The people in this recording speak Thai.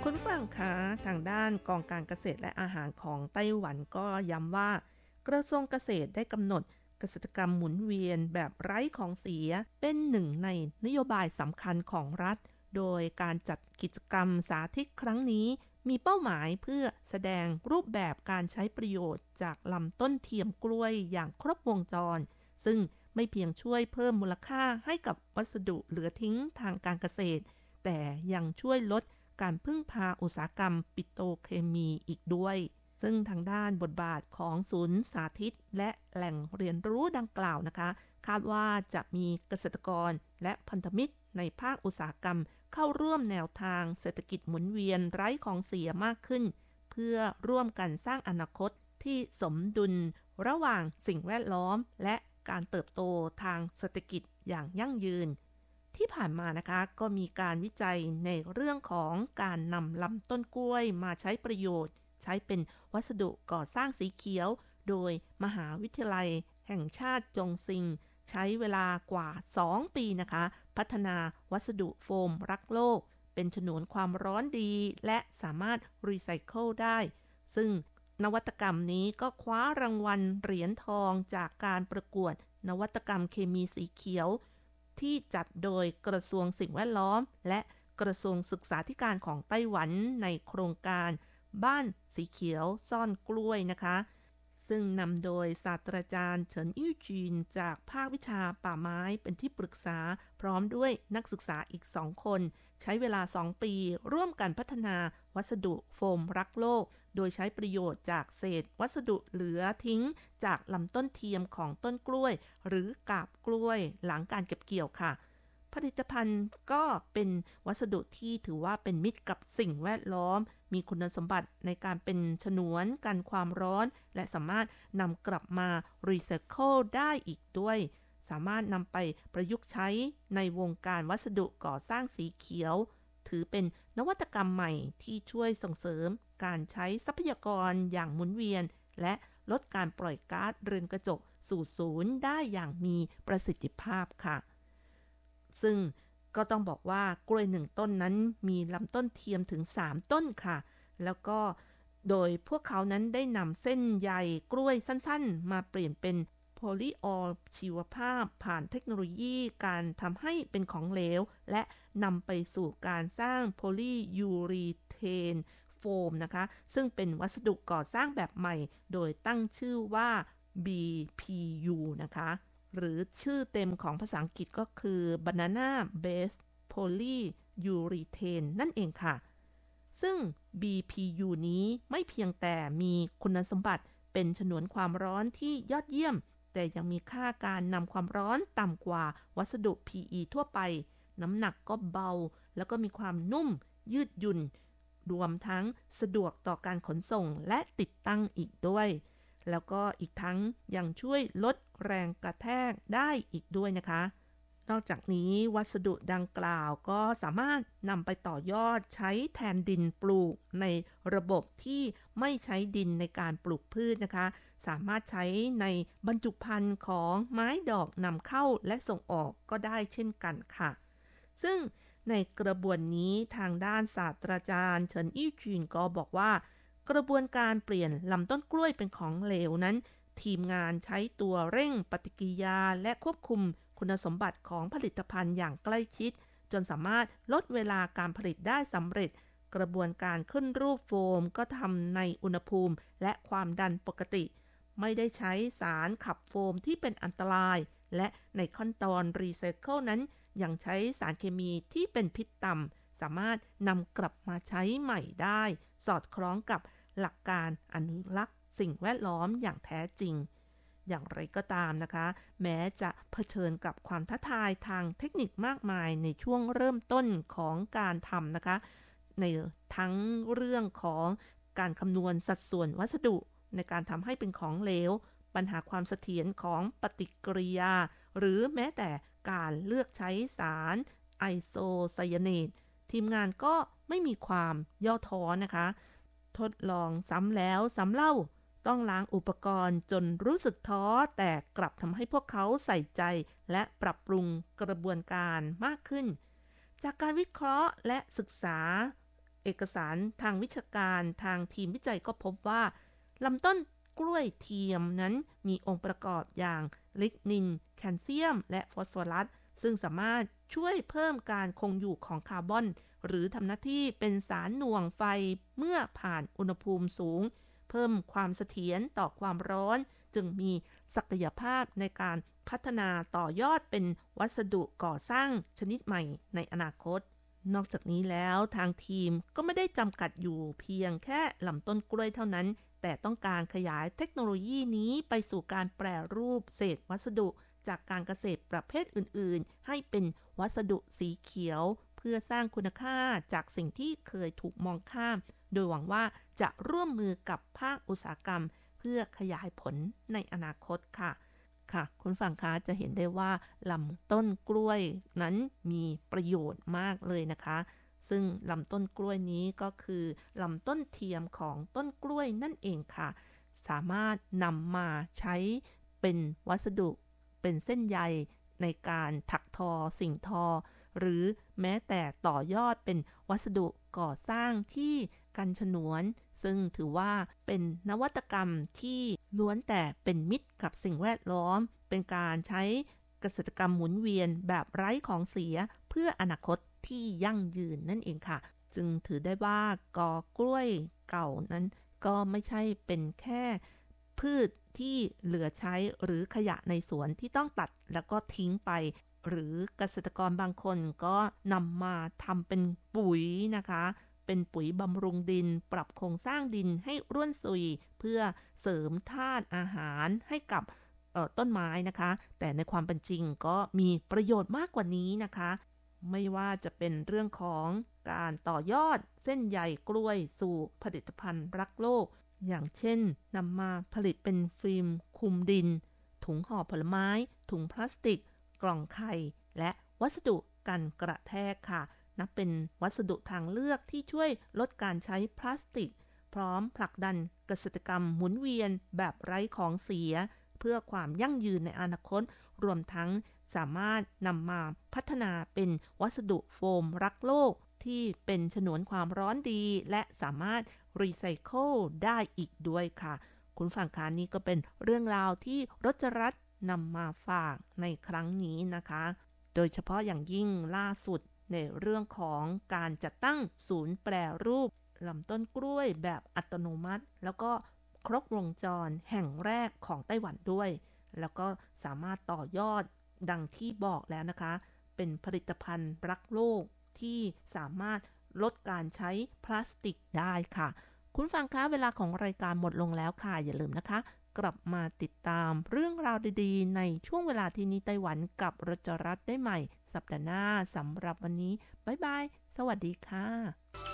คุณผู้ฟังคะทางด้านกองการเกษตรและอาหารของไต้หวันก็ย้ำว่ากระทรวงเกษตรได้กำหนดเกษตรกรรมหมุนเวียนแบบไร้ของเสียเป็นหนึ่งในนโยบายสำคัญของรัฐโดยการจัดกิจกรรมสาธิตครั้งนี้มีเป้าหมายเพื่อแสดงรูปแบบการใช้ประโยชน์จากลำต้นเทียมกล้วยอย่างครบวงจรซึ่งไม่เพียงช่วยเพิ่มมูลค่าให้กับวัสดุเหลือทิ้งทางการเกษตรแต่ยังช่วยลดการพึ่งพาอุตสาหกรรมปิโตรเคมีอีกด้วยซึ่งทางด้านบทบาทของศูนย์สาธิตและแหล่งเรียนรู้ดังกล่าวนะคะคาดว่าจะมีเกษตรกรและพันธมิตรในภาคอุตสาหกรรมเข้าร่วมแนวทางเศรษฐกิจหมุนเวียนไร้ของเสียมากขึ้นเพื่อร่วมกันสร้างอนาคตที่สมดุลระหว่างสิ่งแวดล้อมและการเติบโตทางเศรษฐกิจอย่างยั่งยืนที่ผ่านมานะคะก็มีการวิจัยในเรื่องของการนำลำต้นกล้วยมาใช้ประโยชน์ใช้เป็นวัสดุก่อสร้างสีเขียวโดยมหาวิทยาลัยแห่งชาติจงซิงใช้เวลากว่า2ปีนะคะพัฒนาวัสดุโฟมรักโลกเป็นฉนวนความร้อนดีและสามารถรีไซเคิลได้ซึ่งนวัตกรรมนี้ก็คว้ารางวัลเหรียญทองจากการประกวดนวัตกรรมเคมีสีเขียวที่จัดโดยกระทรวงสิ่งแวดล้อมและกระทรวงศึกษาธิการของไต้หวันในโครงการบ้านสีเขียวซ่อนกล้วยนะคะซึ่งนำโดยศาสตราจารย์เฉินอี้จีนจากภาควิชาป่าไม้เป็นที่ปรึกษาพร้อมด้วยนักศึกษาอีก2 คนใช้เวลา2 ปีร่วมกันพัฒนาวัสดุโฟมรักโลกโดยใช้ประโยชน์จากเศษวัสดุเหลือทิ้งจากลำต้นเทียมของต้นกล้วยหรือกาบกล้วยหลังการเก็บเกี่ยวค่ะผลิตภัณฑ์ก็เป็นวัสดุที่ถือว่าเป็นมิตรกับสิ่งแวดล้อมมีคุณสมบัติในการเป็นฉนวนกันความร้อนและสามารถนำกลับมารีไซเคิลได้อีกด้วยสามารถนำไปประยุกต์ใช้ในวงการวัสดุก่อสร้างสีเขียวถือเป็นนวัตกรรมใหม่ที่ช่วยส่งเสริมการใช้ทรัพยากรอย่างหมุนเวียนและลดการปล่อยก๊าซเรือนกระจกสู่ศูนย์ได้อย่างมีประสิทธิภาพค่ะซึ่งก็ต้องบอกว่ากล้วย1 ต้นนั้นมีลำต้นเทียมถึง3 ต้นค่ะแล้วก็โดยพวกเขานั้นได้นำเส้นใยกล้วยสั้นๆมาเปลี่ยนเป็นโพลีออลชีวภาพผ่านเทคโนโลยีการทำให้เป็นของเหลวและนำไปสู่การสร้างโพลียูรีเทนโฟมนะคะซึ่งเป็นวัสดุก่อสร้างแบบใหม่โดยตั้งชื่อว่า BPU นะคะหรือชื่อเต็มของภาษาอังกฤษก็คือ Banana Based Polyurethane นั่นเองค่ะซึ่ง BPU นี้ไม่เพียงแต่มีคุณสมบัติเป็นฉนวนความร้อนที่ยอดเยี่ยมแต่ยังมีค่าการนำความร้อนต่ำกว่าวัสดุ PE ทั่วไปน้ำหนักก็เบาแล้วก็มีความนุ่มยืดหยุ่นรวมทั้งสะดวกต่อการขนส่งและติดตั้งอีกด้วยแล้วก็อีกทั้งยังช่วยลดแรงกระแทกได้อีกด้วยนะคะนอกจากนี้วัสดุดังกล่าวก็สามารถนำไปต่อยอดใช้แทนดินปลูกในระบบที่ไม่ใช้ดินในการปลูกพืชนะคะสามารถใช้ในบรรจุภัณฑ์ของไม้ดอกนำเข้าและส่งออกก็ได้เช่นกันค่ะซึ่งในกระบวนนี้ทางด้านศาสตราจารย์เฉินอี้จีนก็บอกว่ากระบวนการเปลี่ยนลำต้นกล้วยเป็นของเหลวนั้นทีมงานใช้ตัวเร่งปฏิกิริยาและควบคุมคุณสมบัติของผลิตภัณฑ์อย่างใกล้ชิดจนสามารถลดเวลาการผลิตได้สำเร็จกระบวนการขึ้นรูปโฟมก็ทำในอุณหภูมิและความดันปกติไม่ได้ใช้สารขับโฟมที่เป็นอันตรายและในขั้นตอนรีไซเคิลนั้นยังใช้สารเคมีที่เป็นพิษต่ำสามารถนำกลับมาใช้ใหม่ได้สอดคล้องกับหลักการอนุรักษ์สิ่งแวดล้อมอย่างแท้จริงอย่างไรก็ตามนะคะแม้จะเผชิญกับความท้าทายทางเทคนิคมากมายในช่วงเริ่มต้นของการทำนะคะในทั้งเรื่องของการคำนวณสัดส่วนวัสดุในการทำให้เป็นของเหลวปัญหาความเสถียรของปฏิกิริยาหรือแม้แต่การเลือกใช้สารไอโซไซยาเนตทีมงานก็ไม่มีความย่อท้อนะคะทดลองซ้ำแล้วซ้ำเล่าต้องล้างอุปกรณ์จนรู้สึกท้อแต่กลับทำให้พวกเขาใส่ใจและปรับปรุงกระบวนการมากขึ้นจากการวิเคราะห์และศึกษาเอกสารทางวิชาการทางทีมวิจัยก็พบว่าลำต้นกล้วยเทียมนั้นมีองค์ประกอบอย่างลิกนินแคลเซียมและฟอสฟอรัสซึ่งสามารถช่วยเพิ่มการคงอยู่ของคาร์บอนหรือทำหน้าที่เป็นสารหน่วงไฟเมื่อผ่านอุณหภูมิสูงเพิ่มความเสถียรต่อความร้อนจึงมีศักยภาพในการพัฒนาต่อยอดเป็นวัสดุก่อสร้างชนิดใหม่ในอนาคตนอกจากนี้แล้วทางทีมก็ไม่ได้จำกัดอยู่เพียงแค่ลำต้นกล้วยเท่านั้นแต่ต้องการขยายเทคโนโลยีนี้ไปสู่การแปรรูปเศษวัสดุจากการเกษตรประเภทอื่นๆให้เป็นวัสดุสีเขียวเพื่อสร้างคุณค่าจากสิ่งที่เคยถูกมองข้ามโดยหวังว่าจะร่วมมือกับภาคอุตสาหกรรมเพื่อขยายผลในอนาคตค่ะคุณฟังคะจะเห็นได้ว่าลำต้นกล้วยนั้นมีประโยชน์มากเลยนะคะซึ่งลำต้นกล้วยนี้ก็คือลำต้นเทียมของต้นกล้วยนั่นเองค่ะสามารถนำมาใช้เป็นวัสดุเป็นเส้นใยในการถักทอสิ่งทอหรือแม้แต่ต่อยอดเป็นวัสดุก่อสร้างที่กันฉนวนซึ่งถือว่าเป็นนวัตกรรมที่ล้วนแต่เป็นมิตรกับสิ่งแวดล้อมเป็นการใช้เกษตรกรรมหมุนเวียนแบบไร้ของเสียเพื่ออนาคตที่ยั่งยืนนั่นเองค่ะจึงถือได้ว่ากอกล้วยเก่านั้นก็ไม่ใช่เป็นแค่พืชที่เหลือใช้หรือขยะในสวนที่ต้องตัดแล้วก็ทิ้งไปหรือเกษตรกรบางคนก็นำมาทำเป็นปุ๋ยนะคะเป็นปุ๋ยบำรุงดินปรับโครงสร้างดินให้ร่วนซุยเพื่อเสริมธาตุอาหารให้กับต้นไม้นะคะแต่ในความเป็นจริงก็มีประโยชน์มากกว่านี้นะคะไม่ว่าจะเป็นเรื่องของการต่อยอดเส้นใยกล้วยสู่ผลิตภัณฑ์รักโลกอย่างเช่นนำมาผลิตเป็นฟิล์มคลุมดินถุงห่อผลไม้ถุงพลาสติกกล่องไข่และวัสดุกันกระแทกค่ะนับเป็นวัสดุทางเลือกที่ช่วยลดการใช้พลาสติกพร้อมผลักดันเกษตรกรรมหมุนเวียนแบบไร้ของเสียเพื่อความยั่งยืนในอนาคตรวมทั้งสามารถนำมาพัฒนาเป็นวัสดุโฟมรักโลกที่เป็นฉนวนความร้อนดีและสามารถรีไซเคิลได้อีกด้วยค่ะคุณฟังคะนี้ก็เป็นเรื่องราวที่รจรัสนำมาฝากในครั้งนี้นะคะโดยเฉพาะอย่างยิ่งล่าสุดในเรื่องของการจัดตั้งศูนย์แปรรูปลำต้นกล้วยแบบอัตโนมัติแล้วก็ครบวงจรแห่งแรกของไต้หวันด้วยแล้วก็สามารถต่อยอดดังที่บอกแล้วนะคะเป็นผลิตภัณฑ์รักโลกที่สามารถลดการใช้พลาสติกได้ค่ะคุณฟังคะเวลาของรายการหมดลงแล้วค่ะอย่าลืมนะคะกลับมาติดตามเรื่องราวดีๆในช่วงเวลาที่นี้ไต้หวันกับรจรัสได้ใหม่สัปดาห์หน้าสำหรับวันนี้บ๊ายบายสวัสดีค่ะ